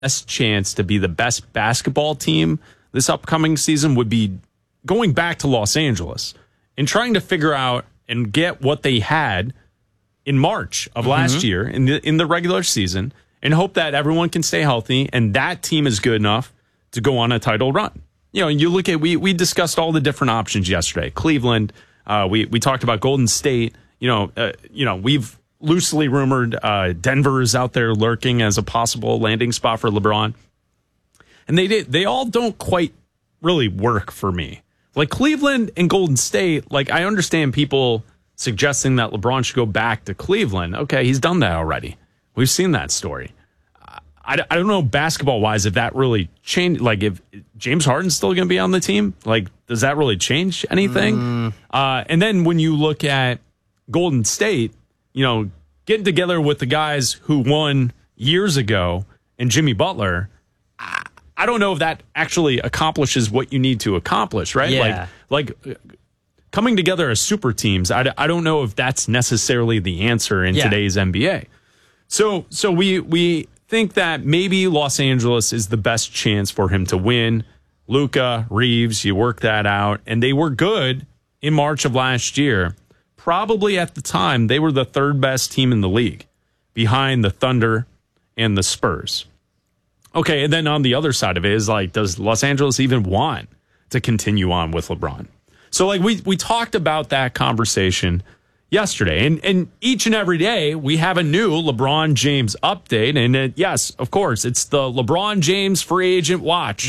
best chance to be the best basketball team this upcoming season would be going back to Los Angeles and trying to figure out and get what they had in March of last year in the regular season and hope that everyone can stay healthy and that team is good enough to go on a title run. You know, you look at, we discussed all the different options yesterday. Cleveland, we talked about Golden State. We've loosely rumored Denver is out there lurking as a possible landing spot for LeBron. And they all don't quite really work for me. Like Cleveland and Golden State, like I understand people suggesting that LeBron should go back to Cleveland. Okay, he's done that already. We've seen that story. I don't know basketball-wise if that really changed. Like if James Harden's still going to be on the team, like does that really change anything? And then when you look at Golden State, you know, getting together with the guys who won years ago and Jimmy Butler, I don't know if that actually accomplishes what you need to accomplish, right? Yeah. Like coming together as super teams, I don't know if that's necessarily the answer in today's NBA. So we think that maybe Los Angeles is the best chance for him to win. Luka, Reeves, you work that out. And they were good in March of last year. Probably at the time, they were the third best team in the league behind the Thunder and the Spurs. Okay, and then on the other side of it is like, does Los Angeles even want to continue on with LeBron? So like we talked about that conversation yesterday, and each and every day we have a new LeBron James update, and yes, of course, it's the LeBron James free agent watch.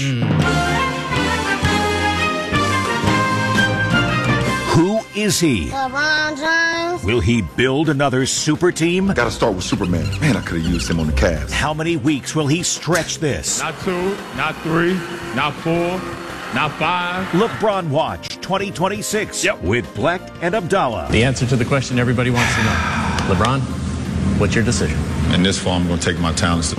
Who is he? LeBron James. Will he build another super team? Got to start with Superman. Man, I could have used him on the Cavs. How many weeks will he stretch this? Not 2, not 3, not 4, not 5. LeBron Watch 2026 with Black and Abdallah. The answer to the question everybody wants to know. LeBron, what's your decision? In this form, I'm going to take my talents.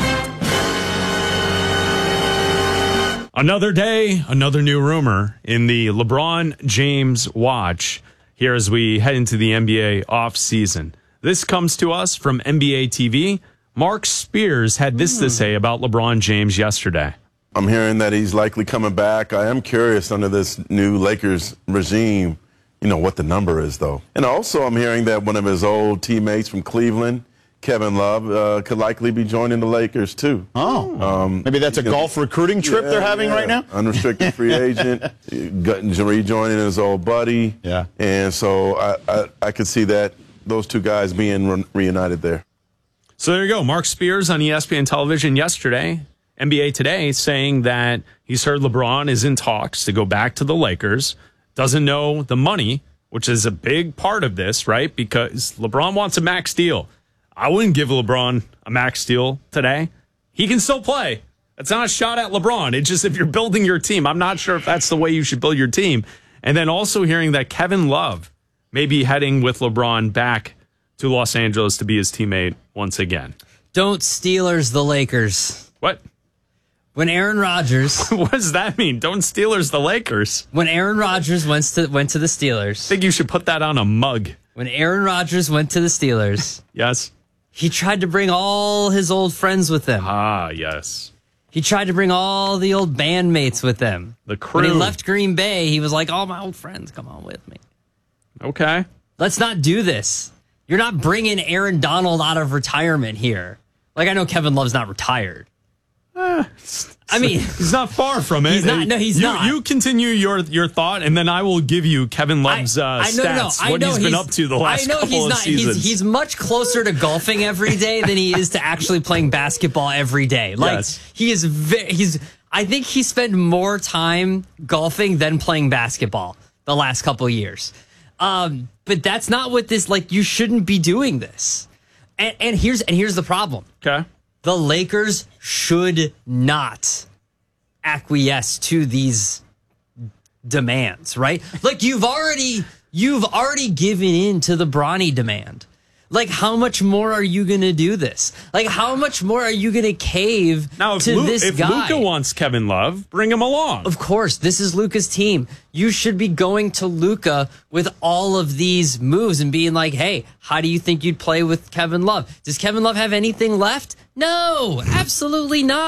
Another day, another new rumor in the LeBron James watch here as we head into the NBA offseason. This comes to us from NBA TV. Mark Spears had this to say about LeBron James yesterday. I'm hearing that he's likely coming back. I am curious under this new Lakers regime, you know, what the number is, though. And also I'm hearing that one of his old teammates from Cleveland, Kevin Love, could likely be joining the Lakers, too. Maybe that's a golf recruiting trip they're having right now? Unrestricted free agent, rejoining his old buddy. Yeah. And so I could see that, those two guys being reunited there. So there you go. Mark Spears on ESPN television yesterday, NBA Today, saying that he's heard LeBron is in talks to go back to the Lakers, doesn't know the money, which is a big part of this, right? Because LeBron wants a max deal. I wouldn't give LeBron a max deal today. He can still play. It's not a shot at LeBron. It's just if you're building your team, I'm not sure if that's the way you should build your team. And then also hearing that Kevin Love may be heading with LeBron back to Los Angeles to be his teammate once again. Don't Steelers the Lakers. What? When Aaron Rodgers... What does that mean? Don't Steelers the Lakers. When Aaron Rodgers went to the Steelers... I think you should put that on a mug. When Aaron Rodgers went to the Steelers... Yes. He tried to bring all his old friends with him. Ah, yes. He tried to bring all the old bandmates with him. The crew. When he left Green Bay, he was like, all my old friends, come on with me. Okay. Let's not do this. You're not bringing Aaron Donald out of retirement here. Like, I know Kevin Love's not retired. I mean, he's not far from it. He's not. No, he's not. You continue your thought, and then I will give you Kevin Love's stats. What he's been up to the last couple of seasons. He's much closer to golfing every day than he is to actually playing basketball every day. Like yes. He is. I think he spent more time golfing than playing basketball the last couple of years. But that's not what this. Like, you shouldn't be doing this. And here's the problem. Okay. The Lakers should not acquiesce to these demands, right? Like you've already given in to the Bronny demand. Like, how much more are you going to do this? Like, how much more are you going to cave Now, if this guy? Luka wants Kevin Love, bring him along. Of course, this is Luka's team. You should be going to Luka with all of these moves and being like, hey, how do you think you'd play with Kevin Love? Does Kevin Love have anything left? No, absolutely not.